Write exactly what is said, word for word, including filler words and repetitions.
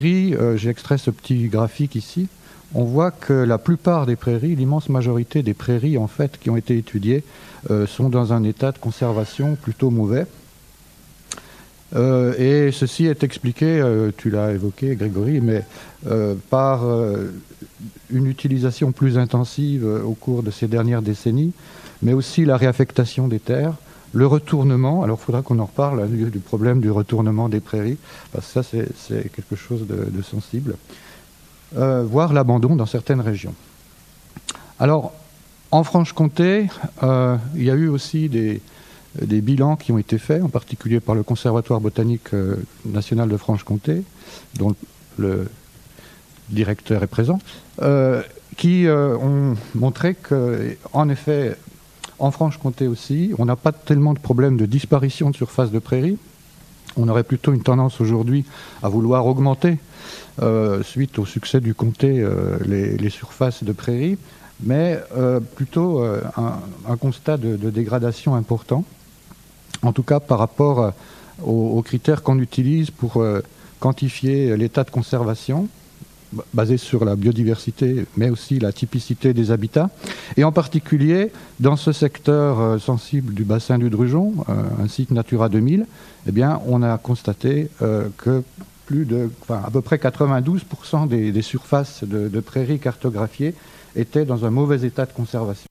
Euh, J'ai extrait ce petit graphique ici. On voit que la plupart des prairies, l'immense majorité des prairies en fait qui ont été étudiées, euh, sont dans un état de conservation plutôt mauvais. Euh, et ceci est expliqué, euh, tu l'as évoqué Grégory, mais euh, par euh, une utilisation plus intensive euh, au cours de ces dernières décennies, mais aussi la réaffectation des terres, le retournement. Alors il faudra qu'on en reparle hein, du, du problème du retournement des prairies, parce que ça c'est quelque chose de, de sensible, euh, voire l'abandon dans certaines régions. Alors en Franche-Comté, euh, il y a eu aussi des des bilans qui ont été faits, en particulier par le Conservatoire botanique euh, national de Franche-Comté, dont le directeur est présent, euh, qui euh, ont montré qu'en effet, en Franche-Comté aussi, on n'a pas tellement de problèmes de disparition de surface de prairies. On aurait plutôt une tendance aujourd'hui à vouloir augmenter, euh, suite au succès du comté, euh, les, les surfaces de prairies, mais euh, plutôt euh, un, un constat de, de dégradation important. En tout cas par rapport aux, aux critères qu'on utilise pour euh, quantifier l'état de conservation, basé sur la biodiversité, mais aussi la typicité des habitats. Et en particulier, dans ce secteur euh, sensible du bassin du Drugeon, euh, un site Natura deux mille, eh bien, on a constaté euh, que plus de, enfin, à peu près quatre-vingt-douze pour cent des, des surfaces de, de prairies cartographiées étaient dans un mauvais état de conservation.